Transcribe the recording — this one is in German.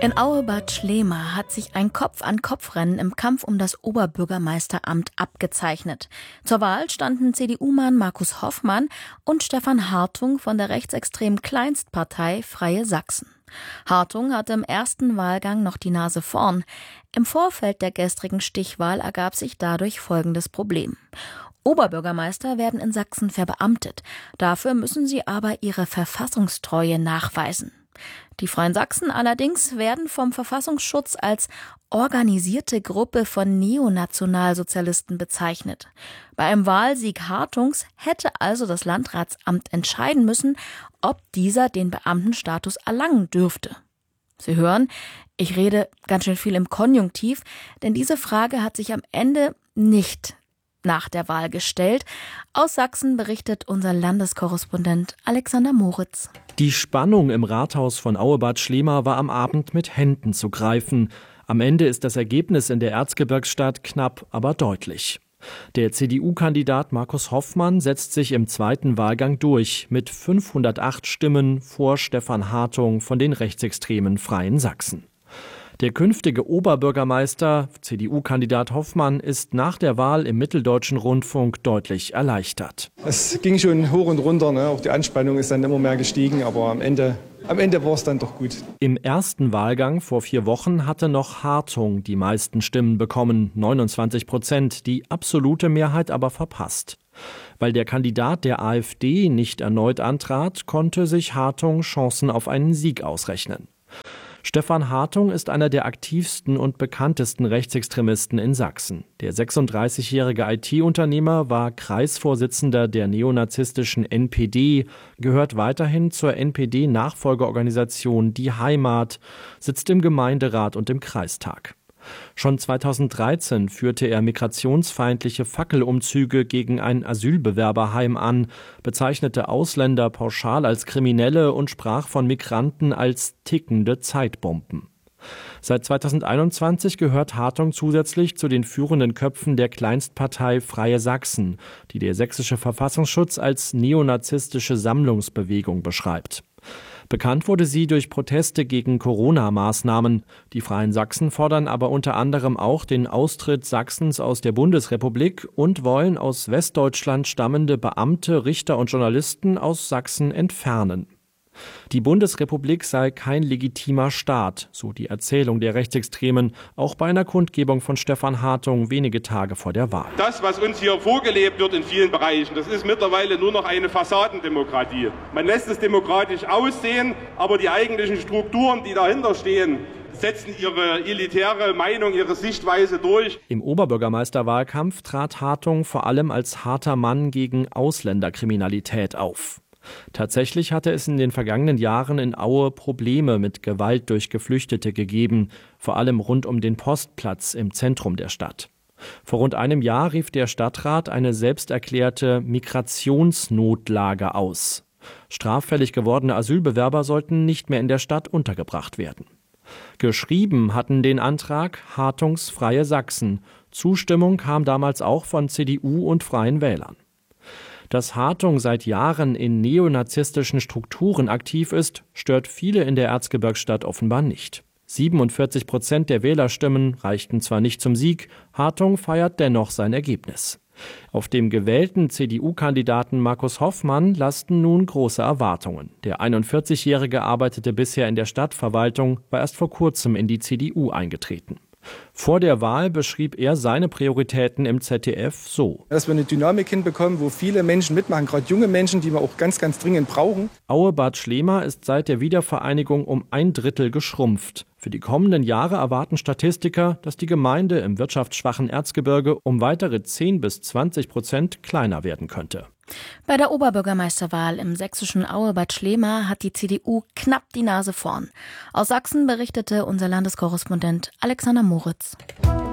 In Aue-Bad Schlema hat sich ein Kopf-an-Kopf-Rennen im Kampf um das Oberbürgermeisteramt abgezeichnet. Zur Wahl standen CDU-Mann Markus Hoffmann und Stefan Hartung von der rechtsextremen Kleinstpartei Freie Sachsen. Hartung hatte im ersten Wahlgang noch die Nase vorn. Im Vorfeld der gestrigen Stichwahl ergab sich dadurch folgendes Problem. Oberbürgermeister werden in Sachsen verbeamtet. Dafür müssen sie aber ihre Verfassungstreue nachweisen. Die Freien Sachsen allerdings werden vom Verfassungsschutz als organisierte Gruppe von Neonationalsozialisten bezeichnet. Bei einem Wahlsieg Hartungs hätte also das Landratsamt entscheiden müssen, ob dieser den Beamtenstatus erlangen dürfte. Sie hören, ich rede ganz schön viel im Konjunktiv, denn diese Frage hat sich am Ende nicht nach der Wahl gestellt. Aus Sachsen berichtet unser Landeskorrespondent Alexander Moritz. Die Spannung im Rathaus von Aue-Bad Schlema war am Abend mit Händen zu greifen. Am Ende ist das Ergebnis in der Erzgebirgsstadt knapp, aber deutlich. Der CDU-Kandidat Markus Hoffmann setzt sich im zweiten Wahlgang durch mit 508 Stimmen vor Stefan Hartung von den rechtsextremen Freien Sachsen. Der künftige Oberbürgermeister, CDU-Kandidat Hoffmann, ist nach der Wahl im Mitteldeutschen Rundfunk deutlich erleichtert. Es ging schon hoch und runter, ne? Auch die Anspannung ist dann immer mehr gestiegen, aber am Ende war es dann doch gut. Im ersten Wahlgang vor 4 Wochen hatte noch Hartung die meisten Stimmen bekommen, 29%, die absolute Mehrheit aber verpasst. Weil der Kandidat der AfD nicht erneut antrat, konnte sich Hartung Chancen auf einen Sieg ausrechnen. Stefan Hartung ist einer der aktivsten und bekanntesten Rechtsextremisten in Sachsen. Der 36-jährige IT-Unternehmer war Kreisvorsitzender der neonazistischen NPD, gehört weiterhin zur NPD-Nachfolgeorganisation Die Heimat, sitzt im Gemeinderat und im Kreistag. Schon 2013 führte er migrationsfeindliche Fackelumzüge gegen ein Asylbewerberheim an, bezeichnete Ausländer pauschal als Kriminelle und sprach von Migranten als tickende Zeitbomben. Seit 2021 gehört Hartung zusätzlich zu den führenden Köpfen der Kleinstpartei Freie Sachsen, die der sächsische Verfassungsschutz als neonazistische Sammlungsbewegung beschreibt. Bekannt wurde sie durch Proteste gegen Corona-Maßnahmen. Die Freien Sachsen fordern aber unter anderem auch den Austritt Sachsens aus der Bundesrepublik und wollen aus Westdeutschland stammende Beamte, Richter und Journalisten aus Sachsen entfernen. Die Bundesrepublik sei kein legitimer Staat, so die Erzählung der Rechtsextremen, auch bei einer Kundgebung von Stefan Hartung wenige Tage vor der Wahl. Das, was uns hier vorgelebt wird in vielen Bereichen, das ist mittlerweile nur noch eine Fassadendemokratie. Man lässt es demokratisch aussehen, aber die eigentlichen Strukturen, die dahinter stehen, setzen ihre elitäre Meinung, ihre Sichtweise durch. Im Oberbürgermeisterwahlkampf trat Hartung vor allem als harter Mann gegen Ausländerkriminalität auf. Tatsächlich hatte es in den vergangenen Jahren in Aue Probleme mit Gewalt durch Geflüchtete gegeben, vor allem rund um den Postplatz im Zentrum der Stadt. Vor rund einem Jahr rief der Stadtrat eine selbsterklärte Migrationsnotlage aus. Straffällig gewordene Asylbewerber sollten nicht mehr in der Stadt untergebracht werden. Geschrieben hatten den Antrag Hartungs Freie Sachsen. Zustimmung kam damals auch von CDU und Freien Wählern. Dass Hartung seit Jahren in neonazistischen Strukturen aktiv ist, stört viele in der Erzgebirgsstadt offenbar nicht. 47% der Wählerstimmen reichten zwar nicht zum Sieg, Hartung feiert dennoch sein Ergebnis. Auf dem gewählten CDU-Kandidaten Markus Hoffmann lasten nun große Erwartungen. Der 41-Jährige arbeitete bisher in der Stadtverwaltung, war erst vor kurzem in die CDU eingetreten. Vor der Wahl beschrieb er seine Prioritäten im ZDF so: Dass wir eine Dynamik hinbekommen, wo viele Menschen mitmachen, gerade junge Menschen, die wir auch ganz, ganz dringend brauchen. Aue-Bad Schlema ist seit der Wiedervereinigung um 1/3 geschrumpft. Für die kommenden Jahre erwarten Statistiker, dass die Gemeinde im wirtschaftsschwachen Erzgebirge um weitere 10-20% kleiner werden könnte. Bei der Oberbürgermeisterwahl im sächsischen Aue-Bad Schlema hat die CDU knapp die Nase vorn. Aus Sachsen berichtete unser Landeskorrespondent Alexander Moritz.